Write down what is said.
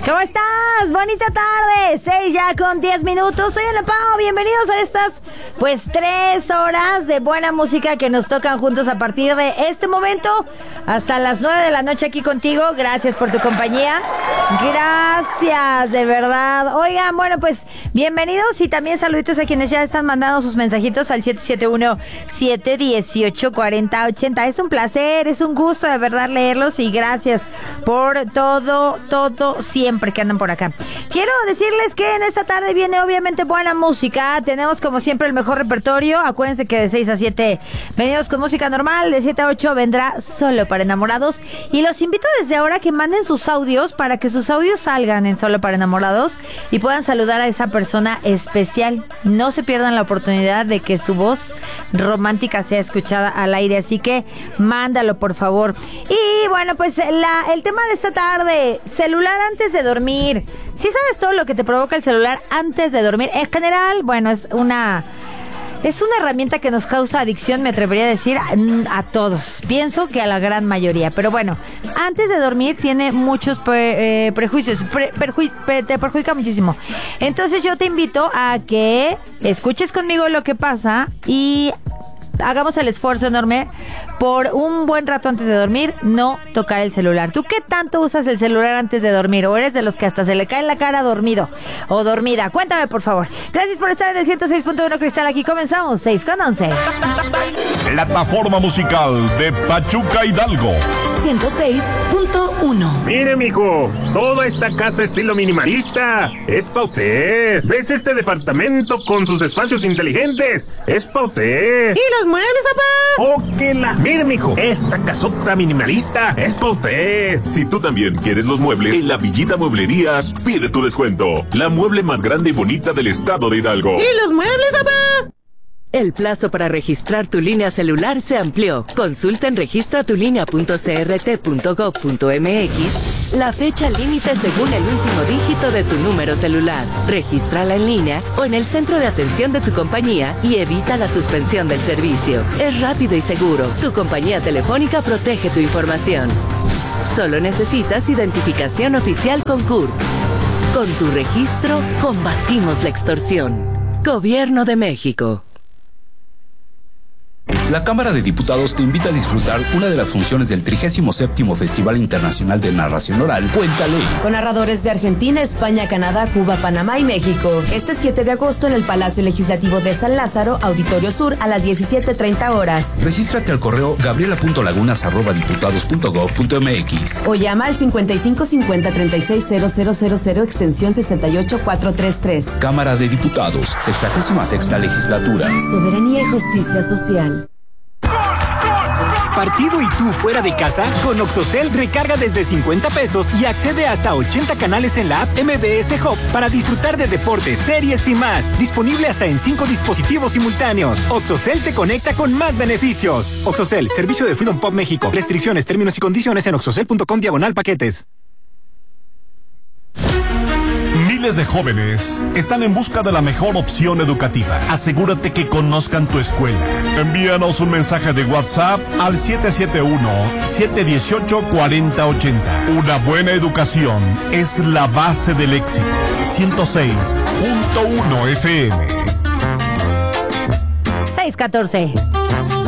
¿Cómo estás? Bonita tarde, 6 ya con 10 minutos. Soy Ana Pao, bienvenidos a estas, 3 horas de buena música que nos tocan juntos a partir de este momento hasta las 9 de la noche aquí contigo. Gracias por tu compañía. Gracias, de verdad. Oigan, bueno, pues bienvenidos y también saluditos a quienes ya están mandando sus mensajitos al 771-718-4080. Es un placer, es un gusto de verdad leerlos y gracias por todo siempre que andan por acá. Quiero decirles que en esta tarde viene obviamente buena música. Tenemos como siempre el mejor repertorio. Acuérdense que de 6 a 7 venimos con música normal. De 7 a 8 vendrá Solo para Enamorados. Y los invito desde ahora que manden sus audios para que sus audios salgan en Solo para Enamorados y puedan saludar a esa persona especial. No se pierdan la oportunidad de que su voz romántica sea escuchada al aire. Así que mándalo, por favor. Y bueno, pues el tema de esta tarde: celular antes de dormir. ¿Sí sabes todo lo que te provoca el celular antes de dormir? En general, bueno, es una herramienta que nos causa adicción, me atrevería a decir, a todos. Pienso que a la gran mayoría. Pero bueno, antes de dormir tiene muchos prejuicios. Te perjudica muchísimo. Entonces yo te invito a que escuches conmigo lo que pasa y hagamos el esfuerzo enorme por un buen rato antes de dormir, no tocar el celular. ¿Tú qué tanto usas el celular antes de dormir? ¿O eres de los que hasta se le cae en la cara dormido o dormida? Cuéntame, por favor. Gracias por estar en el 106.1 Cristal. Aquí comenzamos, 6 con 11. Plataforma musical de Pachuca Hidalgo. 106.1. Mire, mijo, toda esta casa estilo minimalista es pa' usted. ¿Ves este departamento con sus espacios inteligentes? Es pa' usted. ¿Y los muebles, papá? ¡Oh, que la! Mire, mijo, esta casota minimalista es pa' usted. Si tú también quieres los muebles, en la Villita Mueblerías pide tu descuento. La mueble más grande y bonita del estado de Hidalgo. ¿Y los muebles, papá? El plazo para registrar tu línea celular se amplió. Consulta en registratulinea.crt.gov.mx la fecha límite según el último dígito de tu número celular. Regístrala en línea o en el centro de atención de tu compañía y evita la suspensión del servicio. Es rápido y seguro. Tu compañía telefónica protege tu información. Solo necesitas identificación oficial con CURP. Con tu registro, combatimos la extorsión. Gobierno de México. La Cámara de Diputados te invita a disfrutar una de las funciones del 37º Festival Internacional de Narración Oral, Cuéntale. Con narradores de Argentina, España, Canadá, Cuba, Panamá y México. Este 7 de agosto en el Palacio Legislativo de San Lázaro, Auditorio Sur, a las 17:30 horas. Regístrate al correo gabriela.lagunas@diputados.gov.mx o llama al 5550-360000 extensión 68433. Cámara de Diputados, 66ª Legislatura. Soberanía y justicia social. ¿Partido y tú fuera de casa? Con Oxocel recarga desde 50 pesos y accede hasta 80 canales en la app MBS Hub para disfrutar de deportes, series y más. Disponible hasta en 5 dispositivos simultáneos. Oxocel te conecta con más beneficios. Oxocel, servicio de Freedom Pop México. Restricciones, términos y condiciones en oxocel.com/paquetes. Miles de jóvenes están en busca de la mejor opción educativa. Asegúrate que conozcan tu escuela. Envíanos un mensaje de WhatsApp al 771-718-4080. Una buena educación es la base del éxito. 106.1 FM. 6:14.